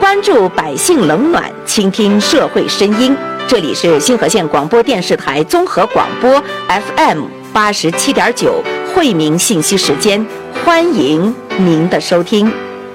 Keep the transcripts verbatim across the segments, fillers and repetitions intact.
关注百姓冷暖，倾听社会声音。这里是新河县广播电视台综合广播 F M 八十七点九惠民信息时间，欢迎您的收听。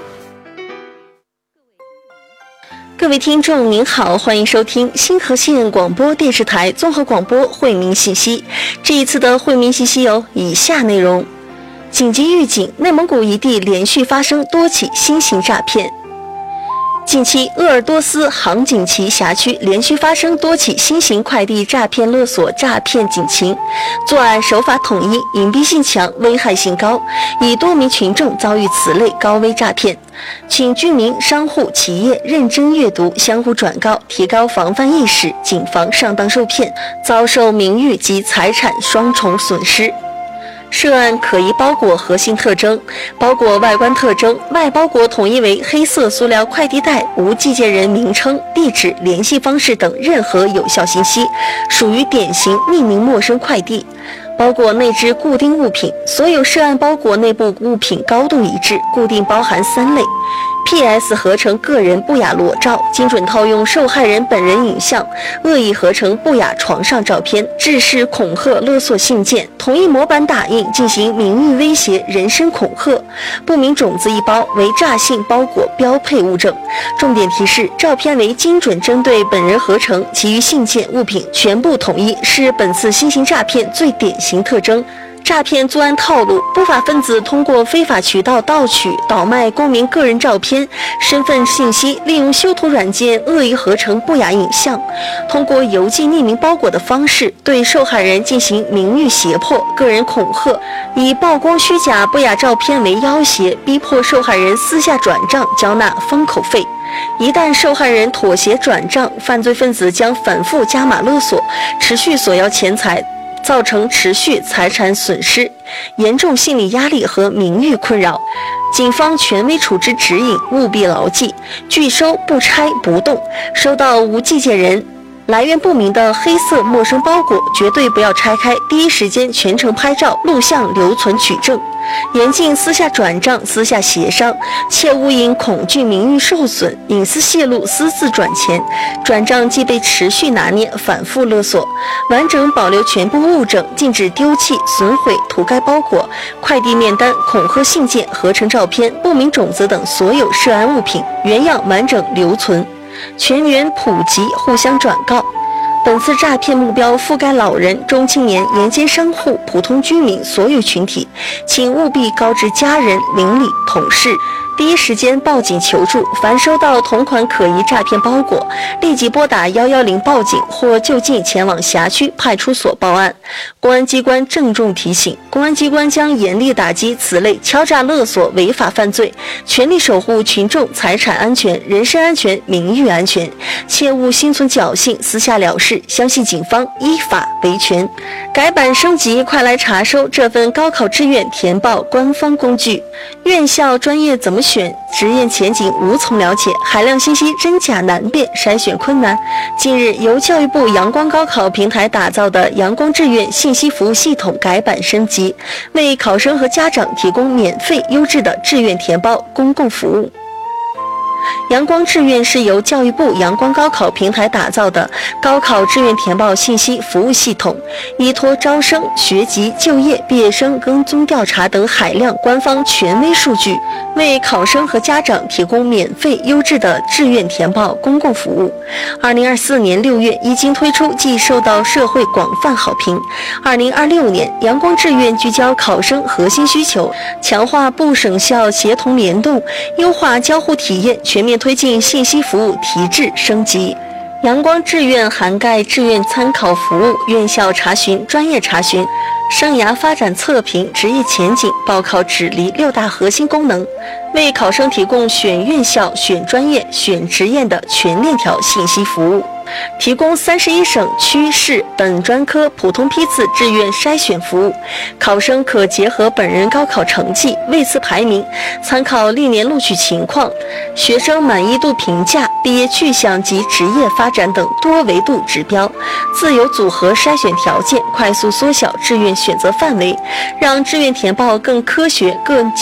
各位听众您好，欢迎收听新河县广播电视台综合广播惠民信息。这一次的惠民信息有以下内容：紧急预警，内蒙古一地连续发生多起新型诈骗。近期，鄂尔多斯杭锦旗辖区连续发生多起新型快递诈骗勒索诈骗警情，作案手法统一，隐蔽性强，危害性高，已多名群众遭遇此类高危诈骗。请居民、商户、企业认真阅读，相互转告，提高防范意识，谨防上当受骗，遭受名誉及财产双重损失。涉案可疑包裹核心特征：包裹外观特征，外包裹统一为黑色塑料快递袋，无寄件人名称、地址、联系方式等任何有效信息，属于典型匿名陌生快递。包裹内置固定物品，所有涉案包裹内部物品高度一致，固定包含三类。P S 合成个人不雅裸照，精准套用受害人本人影像，恶意合成不雅床上照片，制式恐吓勒索信件，同一模板打印进行名誉威胁、人身恐吓。不明种子一包，为诈信包裹标配物证。重点提示：照片为精准针对本人合成，其余信件物品全部统一，是本次新型诈骗最典型特征。诈骗作案套路：不法分子通过非法渠道盗取、倒卖公民个人照片、身份信息，利用修图软件恶意合成不雅影像，通过邮寄匿名包裹的方式对受害人进行名誉胁迫、个人恐吓，以曝光虚假不雅照片为要挟，逼迫受害人私下转账交纳封口费。一旦受害人妥协转账，犯罪分子将反复加码勒索，持续索要钱财，造成持续财产损失，严重心理压力和名誉困扰。警方权威处置指引务必牢记：拒收不拆不动，收到无寄件人、来源不明的黑色陌生包裹，绝对不要拆开，第一时间全程拍照、录像留存取证。严禁私下转账、私下协商，切勿因恐惧名誉受损、隐私泄露私自转钱，转账即被持续拿捏、反复勒索。完整保留全部物证，禁止丢弃、损毁、涂改包裹、快递面单、恐吓信件、合成照片、不明种子等所有涉案物品原样完整留存，全员普及，互相转告。本次诈骗目标覆盖老人、中青年、沿街商户、普通居民所有群体，请务必告知家人、邻里、同事，第一时间报警求助。凡收到同款可疑诈骗包裹，立即拨打一一零报警或就近前往辖区派出所报案。公安机关郑重提醒：公安机关将严厉打击此类敲诈勒索违法犯罪，全力守护群众财产安全、人身安全、名誉安全，切勿心存侥幸、私下了事，相信警方依法维权。改版升级，快来查收这份高考志愿填报官方工具。院校专业怎么选？职业前景无从了解，海量信息真假难辨，筛选困难。近日，由教育部阳光高考平台打造的阳光志愿信息服务系统改版升级，为考生和家长提供免费优质的志愿填报公共服务。阳光志愿是由教育部阳光高考平台打造的高考志愿填报信息服务系统，依托招生、学籍、就业、毕业生跟踪调查等海量官方权威数据，为考生和家长提供免费优质的志愿填报公共服务。二零二四年六月一经推出，即受到社会广泛好评。二零二六年，阳光志愿聚焦考生核心需求，强化部省校协同联动，优化交互体验，全面推进信息服务提质升级。阳光志愿涵盖志愿参考服务、院校查询、专业查询、生涯发展测评、职业前景、报考指离六大核心功能，为考生提供选院校、选专业、选职业的全链条信息服务。提供三十一省区市等专科普通批次志愿筛选服务，考生可结合本人高考成绩、位次排名，参考历年录取情况、学生满意度评价、毕业去向及职业发展等多维度指标，自由组合筛选条件，快速缩小志愿选择范围，让志愿填报更科学、更